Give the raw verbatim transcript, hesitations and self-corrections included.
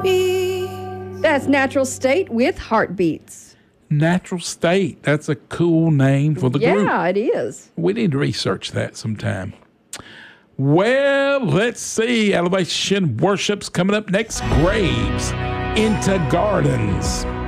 That's Natural State with Heartbeats. Natural State. That's a cool name for the group. Yeah, it is. We need to research that sometime. Well, let's see. Elevation Worship's coming up next. Graves into Gardens.